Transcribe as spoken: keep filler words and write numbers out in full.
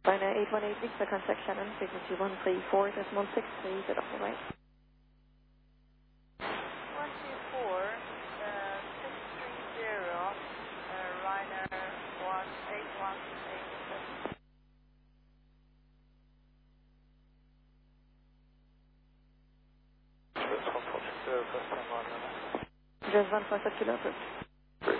Ryanair eight one eight Victor, contact Shannon, frequency one three four decimal six three, is it on the right? one two four, uh, six three zero, uh, Ryanair one eight one eight seven. That's one four six zero, first time line. Just one four seven kilo approved.